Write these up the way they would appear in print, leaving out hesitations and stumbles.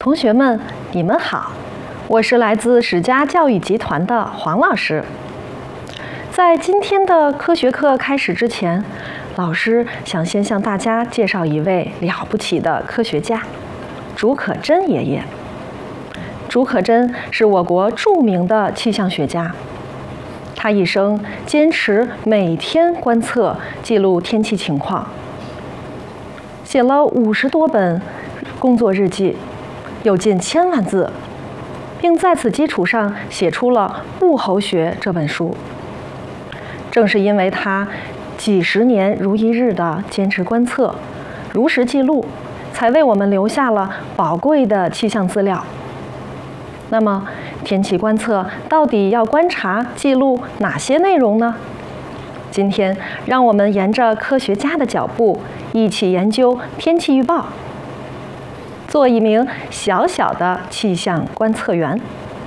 同学们，你们好，我是来自史家教育集团的黄老师。在今天的科学课开始之前，老师想先向大家介绍一位了不起的科学家——竺可桢爷爷。竺可桢是我国著名的气象学家，他一生坚持每天观测记录天气情况，写了50多本工作日记，有近1000万字，并在此基础上写出了《物候学》这本书。正是因为他几十年如一日的坚持观测、如实记录，才为我们留下了宝贵的气象资料。那么，天气观测到底要观察、记录哪些内容呢？今天，让我们沿着科学家的脚步，一起研究天气预报，做一名小小的气象观测员。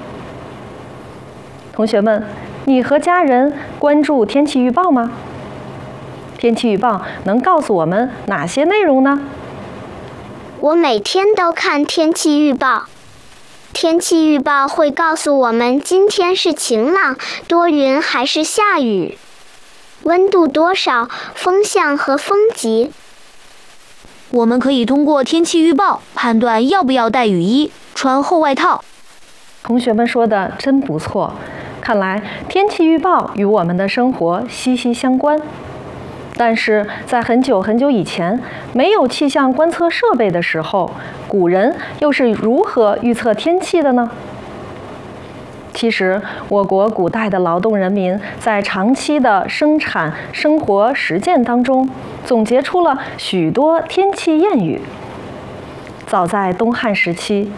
同学们，你和家人关注天气预报吗？天气预报能告诉我们哪些内容呢？ 我每天都看天气预报。天气预报会告诉我们今天是晴朗、多云还是下雨，温度多少、风向和风急。 我们可以通过天气预报判断要不要带雨衣、穿厚外套。 同学们说的真不错，看来天气预报与我们的生活息息相关。但是在很久很久以前，没有气象观测设备的时候，古人又是如何预测天气的呢？其实，我国古代的劳动人民在长期的生产生活实践当中，总结出了许多天气谚语。早在东汉时期，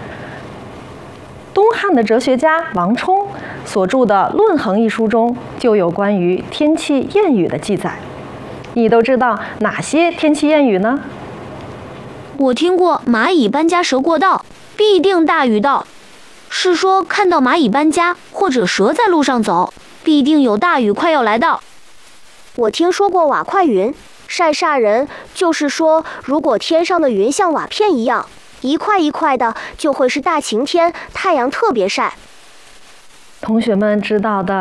东汉的哲学家王充所著的《论衡》一书中，就有关于天气谚语的记载。你都知道哪些天气谚语呢？ 我听过蚂蚁搬家蛇过道，必定大雨到，是说看到蚂蚁搬家或者蛇在路上走，必定有大雨快要来到。 我听说过瓦块云，晒煞人，就是说如果天上的云像瓦片一样，一块一块的，就会是大晴天，太阳特别晒。 同学们知道的